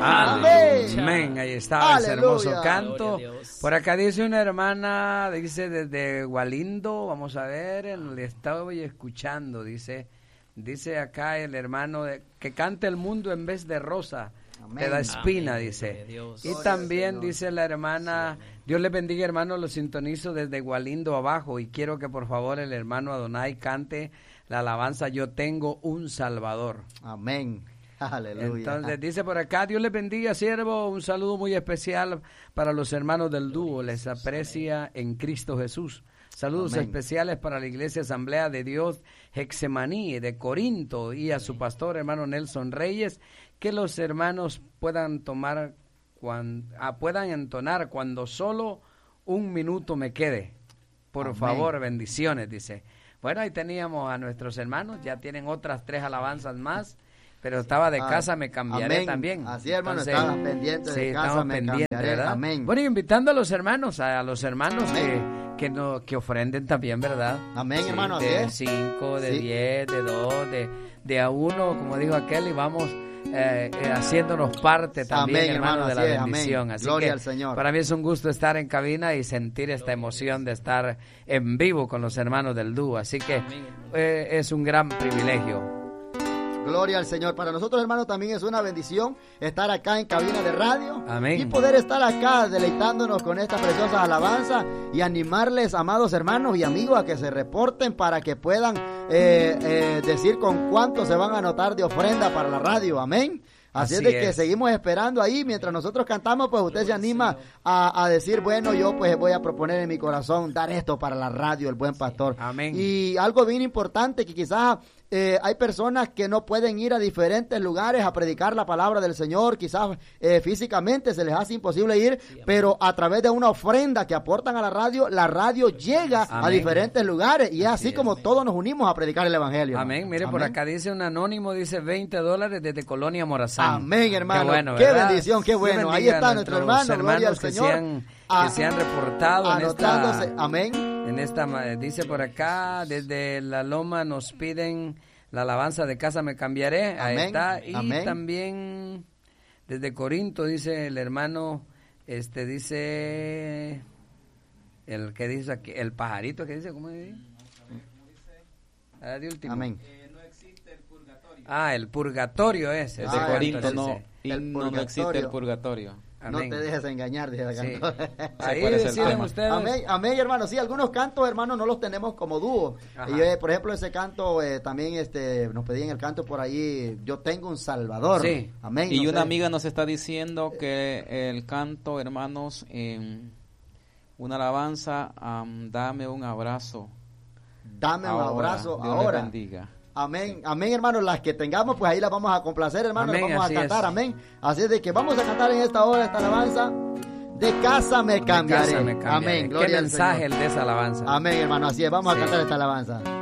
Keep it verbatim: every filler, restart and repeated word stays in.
Amén. Amén. Ahí estaba ese hermoso Aleluya. canto. Por acá dice una hermana, dice desde Gualindo, vamos a ver, le estaba escuchando, dice, dice acá el hermano de, que cante el mundo en vez de rosa. Amén. Te da espina, Amén. dice. Dios. Y Gloria también al dice la hermana, Dios le bendiga, hermano, lo sintonizo desde Gualindo abajo y quiero que por favor el hermano Adonai cante la alabanza Yo tengo un Salvador. Amén. Aleluya. Entonces dice por acá, Dios les bendiga, siervo, un saludo muy especial para los hermanos del dúo, les aprecia en Cristo Jesús. Saludos Amén. especiales para la Iglesia Asamblea de Dios Hexemaní de Corinto y a su pastor hermano Nelson Reyes, que los hermanos puedan tomar, cuan, ah, puedan entonar cuando solo un minuto me quede. Por Amén. favor, bendiciones, dice. Bueno, ahí teníamos a nuestros hermanos, ya tienen otras tres alabanzas más. Pero estaba de casa, me cambiaré Amén. también. Así, hermano, Entonces, estabas pendiente de sí, casa, estamos me pendientes, cambiaré. ¿verdad? Amén. Bueno, y invitando a los hermanos, a los hermanos Amén. que, que, no, que ofrenden también, ¿verdad? Amén, Sí, hermano, así de es. cinco, de Sí. diez, de dos, de, de a uno, como dijo aquel, y vamos eh, eh, haciéndonos parte también, Amén, hermano, hermano, de la así es, bendición. amén. Así Gloria que al Señor. para mí es un gusto estar en cabina y sentir esta emoción de estar en vivo con los hermanos del dúo. Así que eh, es un gran privilegio. Gloria al Señor. Para nosotros, hermanos, también es una bendición estar acá en cabina de radio. Amén. Y poder estar acá deleitándonos con esta preciosa alabanza y animarles, amados hermanos y amigos, a que se reporten para que puedan eh, eh, decir con cuánto se van a anotar de ofrenda para la radio. Amén. Así, Así es de que es. seguimos esperando ahí. Mientras nosotros cantamos, pues usted se anima a, a decir, bueno, yo pues voy a proponer en mi corazón dar esto para la radio, el buen pastor. Amén. Y algo bien importante que quizás eh, hay personas que no pueden ir a diferentes lugares a predicar la palabra del Señor, quizás eh, físicamente se les hace imposible ir, pero a través de una ofrenda que aportan a la radio, la radio llega Amén. a diferentes lugares y es así, Así es. como todos nos unimos a predicar el Evangelio. Amén. Mire, por Amén. acá dice un anónimo, dice veinte dólares desde Colonia Morazán. Amén, hermano. Qué, bueno, Qué ¿verdad? bendición, qué Dios bueno. Ahí bendiga está a nuestro nuestros hermano, gloria al hermanos que Señor. se han, Ah, que se han reportado en esta, anotándose. Amén. en esta, ma- dice por acá, desde la Loma nos piden la alabanza de casa me cambiaré. Ahí Amén. está. Y Amén. también desde Corinto dice el hermano, este dice, el que dice aquí, el pajarito que dice, ¿cómo dice? Ah, de último. Amén. Ah, el purgatorio es. De Ah, ese Corinto canto, no, ese. y El no, no existe purgatorio. el purgatorio. No Amén. te dejes engañar, dice la Sí. cantora. Ahí parece el deciden tema. ustedes. Amén, amén, hermano. Sí, algunos cantos, hermano, no los tenemos como dúo. Ajá. Y eh, por ejemplo, ese canto eh, también este nos pedían el canto por ahí, Yo tengo un Salvador. Sí. Amén. Y no una sé. amiga nos está diciendo que el canto, hermanos, en una alabanza, am, dame un abrazo. Dame un ahora. abrazo Dios le ahora. bendiga. Amén, amén, hermano. Las que tengamos, pues ahí las vamos a complacer, hermano. Amén, las vamos a así cantar, es. amén. Así es de que vamos a cantar en esta hora esta alabanza. De casa me De cambiaré. casa me cambiaré. Amén. Qué Gloria al mensaje Señor. el de esa alabanza. Amén, hermano. Así es. Vamos Sí. a cantar esta alabanza.